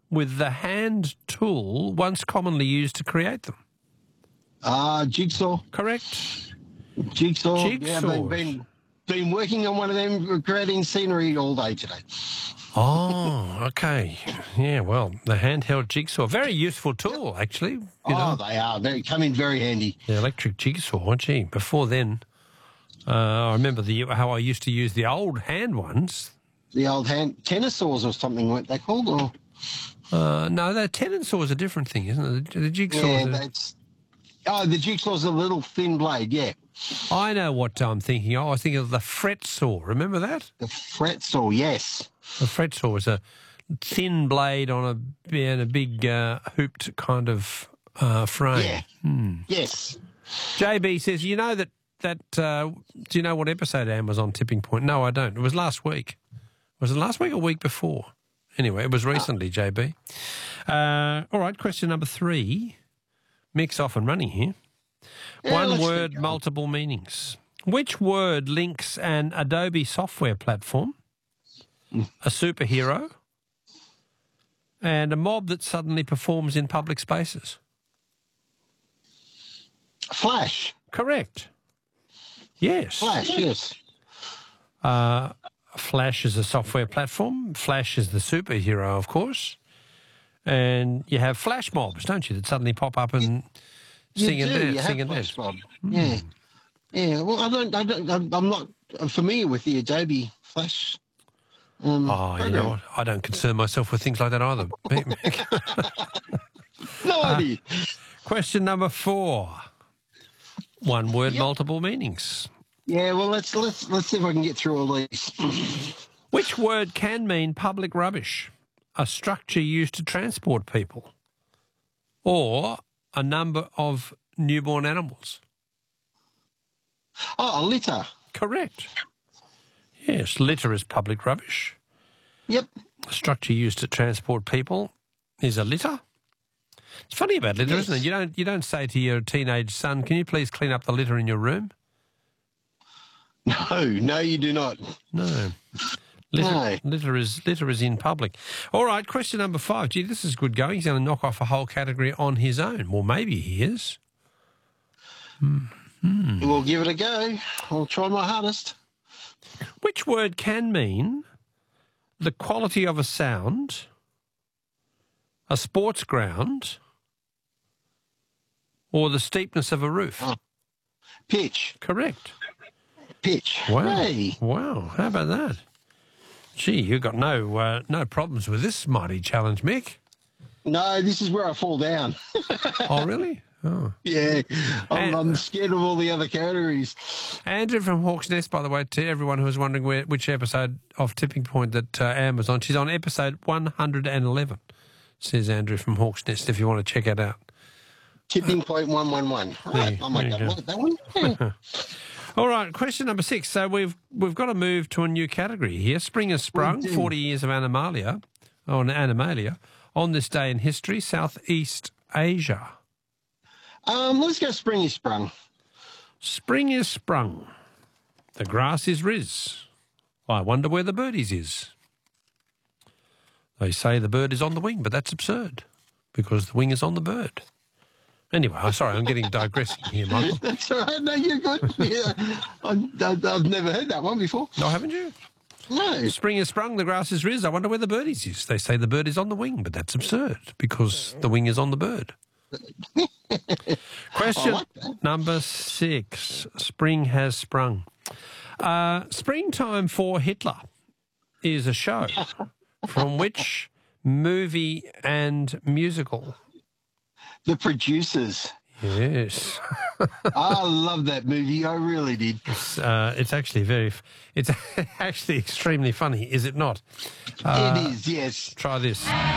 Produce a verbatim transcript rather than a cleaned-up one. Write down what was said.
with the hand tool once commonly used to create them? Ah, uh, jigsaw. Correct. Jigsaw. Jigsaws. Yeah, been, been, been working on one of them, creating scenery all day today. Oh, okay. Yeah, well, the handheld jigsaw. Very useful tool, actually. You oh, know. they are. They come in very handy. The electric jigsaw, gee. Before then, uh, I remember the how I used to use the old hand ones. The old hand tennis saws or something, weren't they called? Or uh, no, the tennis saw is a different thing, isn't it? The, the jigsaw. Yeah, are... that's. Oh, the jigsaw's a little thin blade. Yeah. I know what I'm thinking. Oh, I was thinking of the fret saw. Remember that? The fret saw, yes. The fret saw is a thin blade on a, and a big uh, hooped kind of uh, frame. Yeah. Hmm. Yes. J B says, you know that, that uh, do you know what episode Anne was on Tipping Point? No, I don't. It was last week. Was it last week or week before? Anyway, it was recently, oh. J B. Uh, all right, question number three. Mick's off and running here. Yeah, One word, multiple meanings. Which word links an Adobe software platform, a superhero, and a mob that suddenly performs in public spaces? Flash. Correct. Yes. Flash, yes. Uh, Flash is a software platform. Flash is the superhero, of course. And you have flash mobs, don't you, that suddenly pop up and you sing do. and dance. You sing have and flash dance. mob. Yeah. Yeah, well, I don't, I don't, I'm I'm not familiar with the Adobe Flash. Um, oh, you know what? I don't concern myself with things like that either. No idea. Uh, question number four. One word, Yep. multiple meanings. Yeah, well, let's let's let's see if I can get through all these. Which word can mean public rubbish? A structure used to transport people, or a number of newborn animals? Oh, a litter. Correct. Yes, litter is public rubbish. Yep. A structure used to transport people is a litter. It's funny about litter, Yes. isn't it? You don't you don't say to your teenage son, "Can you please clean up the litter in your room?" No, no, you do not. No. Litter, No. litter is litter is in public. All right, question number five. Gee, this is good going. He's going to knock off a whole category on his own. Well, maybe he is. Mm-hmm. We'll give it a go. I'll try my hardest. Which word can mean the quality of a sound, a sports ground, or the steepness of a roof? Oh. Pitch. Correct. Pitch. Wow. Hey. Wow. How about that? Gee, you've got no uh, no problems with this mighty challenge, Mick. No, this is where I fall down. Oh, really? Oh. Yeah, I'm, And- I'm scared of all the other categories. Andrew from Hawks Nest, by the way, to everyone who was wondering where, which episode of Tipping Point that uh, Anne was on. She's on episode one hundred eleven, says Andrew from Hawks Nest, if you want to check it out. Tipping point one one one. There- Oh my there you God, go. look at that one. Yeah. All right, question number six. So we've we've got to move to a new category here. Spring has sprung, We do. forty years of Animalia, on Animalia, on this day in history, Southeast Asia. Um, let's go spring is sprung. Spring is sprung. The grass is riz. I wonder where the birdies is. They say the bird is on the wing, but that's absurd because the wing is on the bird. Anyway, I'm sorry, I'm getting digressing here, Michael. That's all right. No, you're good. Yeah. I, I, I've never heard that one before. No, haven't you? No. Spring is sprung, the grass is riz. I wonder where the birdies is. They say the bird is on the wing, but that's absurd because the wing is on the bird. Question I like that. number six. Spring has sprung. Uh, Springtime for Hitler is a show from which movie and musical? The Producers. Yes. I love that movie. I really did. Uh, it's actually very, it's actually extremely funny, is it not? Uh, it is, yes. Try this.